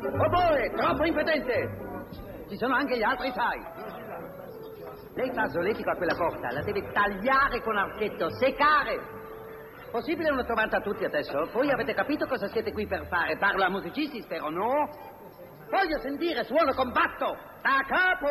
Oboe, troppo impotente! Ci sono anche gli altri, sai. Lei fa solletico a quella porta, la deve tagliare con archetto, seccare. Possibile una trovata a tutti adesso? Voi avete capito cosa siete qui per fare? Parlo a musicisti, spero, no? Voglio sentire suono combatto, da capo!